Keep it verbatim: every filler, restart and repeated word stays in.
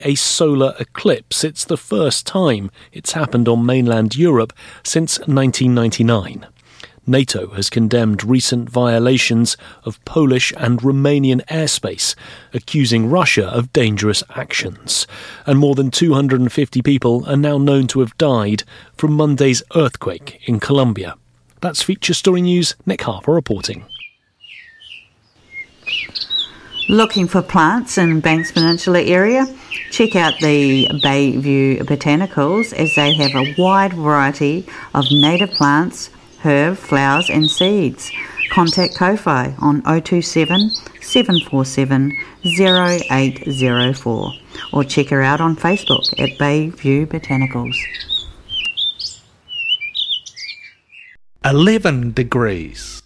a solar eclipse. It's the first time it's happened on mainland Europe since nineteen ninety-nine. NATO has condemned recent violations of Polish and Romanian airspace, accusing Russia of dangerous actions. And more than two hundred fifty people are now known to have died from Monday's earthquake in Colombia. That's Feature Story News. Nick Harper reporting. Looking for plants in Banks Peninsula area? Check out the Bayview Botanicals, as they have a wide variety of native plants, herb, flowers and seeds. Contact Ko-Fi on oh two seven, seven four seven, oh eight oh four or check her out on Facebook at Bayview Botanicals. eleven degrees.